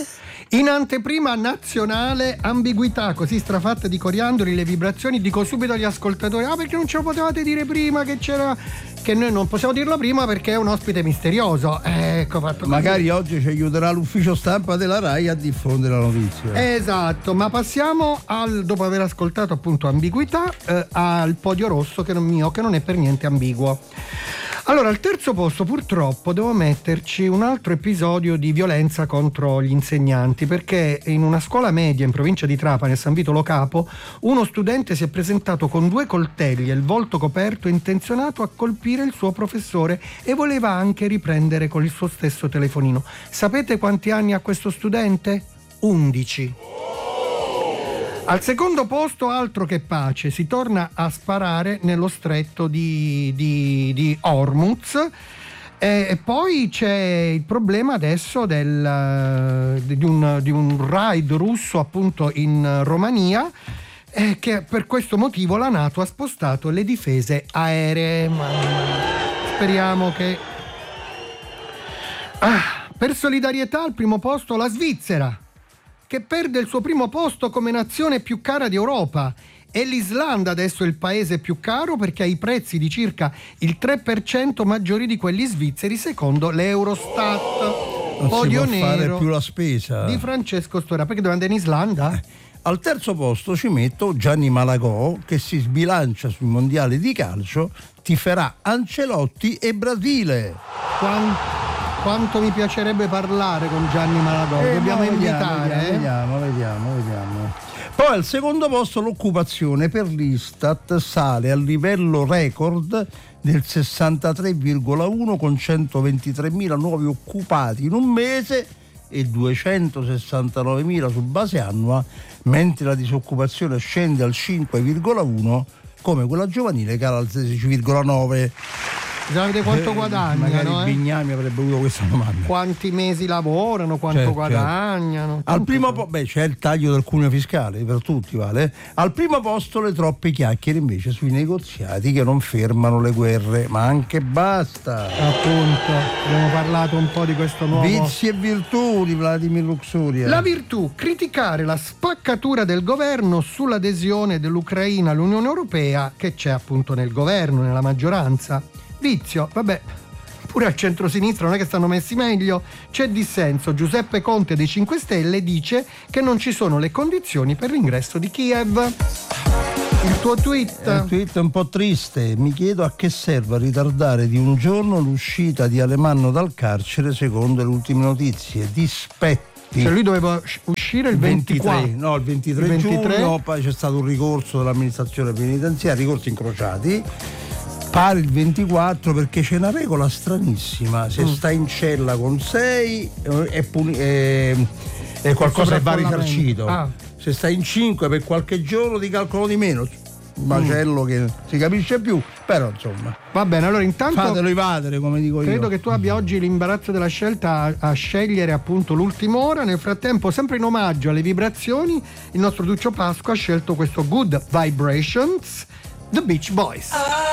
In anteprima nazionale, ambiguità così strafatta di coriandoli le vibrazioni. Dico subito agli ascoltatori: perché non ce lo potevate dire prima che c'era, che noi non possiamo dirlo prima perché è un ospite misterioso. Ecco, fatto così. Magari oggi ci aiuterà l'ufficio stampa della RAI a diffondere la notizia. Esatto, ma passiamo dopo aver ascoltato appunto ambiguità, al podio rosso che non è per niente ambiguo. Allora, al terzo posto purtroppo devo metterci un altro episodio di violenza contro gli insegnanti, perché in una scuola media in provincia di Trapani, a San Vito Lo Capo, uno studente si è presentato con 2 coltelli e il volto coperto, intenzionato a colpire il suo professore, e voleva anche riprendere con il suo stesso telefonino. Sapete quanti anni ha questo studente? 11. Al secondo posto, altro che pace, si torna a sparare nello stretto di Hormuz, e poi c'è il problema adesso di un raid russo appunto in Romania, che per questo motivo la NATO ha spostato le difese aeree. Speriamo che... per solidarietà al primo posto la Svizzera, che perde il suo primo posto come nazione più cara d'Europa, e l'Islanda adesso è il paese più caro perché ha i prezzi di circa il 3% maggiori di quelli svizzeri secondo l'Eurostat. Non Podio si può fare nero più la spesa di Francesco Stora. Perché dove andare in Islanda? Al terzo posto ci metto Gianni Malagò, che si sbilancia sui mondiali di calcio, tiferà Ancelotti e Brasile. Quanto mi piacerebbe parlare con Gianni Malagò. Dobbiamo invitare. Vediamo. Poi al secondo posto l'occupazione per l'Istat sale al livello record del 63,1 con 123.000 nuovi occupati in un mese e 269.000 su base annua, mentre la disoccupazione scende al 5,1 come quella giovanile cala al 16,9. Bisogna vedere quanto guadagnano. Magari Bignami avrebbe avuto questa domanda. Quanti mesi lavorano, quanto guadagnano. Al primo c'è il taglio del cuneo fiscale per tutti, vale? Al primo posto le troppe chiacchiere invece sui negoziati che non fermano le guerre, ma anche basta. Appunto, abbiamo parlato un po' di questo nuovo vizi e virtù di Vladimir Luxuria. La virtù: criticare la spaccatura del governo sull'adesione dell'Ucraina all'Unione Europea, che c'è appunto nel governo, nella maggioranza. Vizio, vabbè, pure al centro-sinistra non è che stanno messi meglio. C'è dissenso. Giuseppe Conte dei 5 Stelle dice che non ci sono le condizioni per l'ingresso di Kiev. Il tuo tweet? Il tweet è un po' triste. Mi chiedo a che serva ritardare di un giorno l'uscita di Alemanno dal carcere secondo le ultime notizie. Dispetti. Cioè lui doveva uscire il 24. Il 23 giugno, poi c'è stato un ricorso dell'amministrazione penitenziaria, ricorsi incrociati. Pare il 24 perché c'è una regola stranissima: se sta in cella con 6 è qualcosa che va risarcito. Se sta in 5 per qualche giorno ti calcolano di meno. Un macello che si capisce più, però insomma. Va bene, allora intanto fatelo evadere, come dico io. Credo che tu abbia oggi l'imbarazzo della scelta a scegliere appunto l'ultima ora. Nel frattempo, sempre in omaggio alle vibrazioni, il nostro Duccio Pasqua ha scelto questo Good Vibrations, The Beach Boys.